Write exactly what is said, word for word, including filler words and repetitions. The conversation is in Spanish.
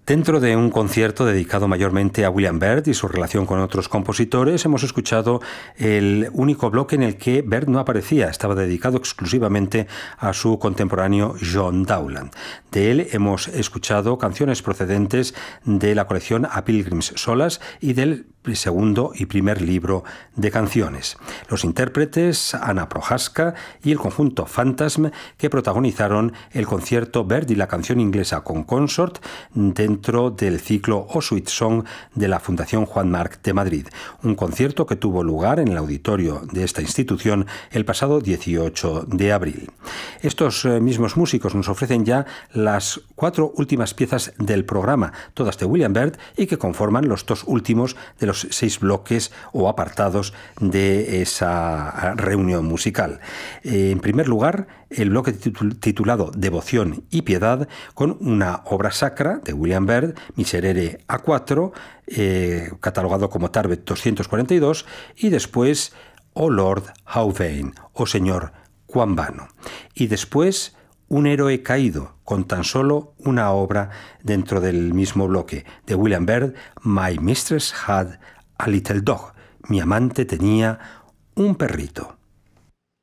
Dentro de un concierto dedicado mayormente a William Byrd y su relación con otros compositores, hemos escuchado el único bloque en el que Byrd no aparecía. Estaba dedicado exclusivamente a su contemporáneo John Dowland. De él hemos escuchado canciones procedentes de la colección A Pilgrim's Solas y del segundo y primer libro de canciones. Los intérpretes Anna Prohaska y el conjunto Phantasm, que protagonizaron el concierto Byrd y la canción inglesa con Consort dentro del ciclo O Sweet Song de la Fundación Juan March de Madrid, un concierto que tuvo lugar en el auditorio de esta institución el pasado dieciocho de abril. Estos mismos músicos nos ofrecen ya las cuatro últimas piezas del programa, todas de William Byrd, y que conforman los dos últimos de los seis bloques o apartados de esa reunión musical. En primer lugar, el bloque titulado Devoción y Piedad, con una obra sacra de William Byrd, Miserere A cuatro, eh, catalogado como Tarbet doscientos cuarenta y dos, y después Oh Lord, How Vain, Oh Señor, cuán vano. Y después Un héroe caído, con tan solo una obra dentro del mismo bloque, de William Byrd, My Mistress Had a Little Dog. Mi amante tenía un perrito.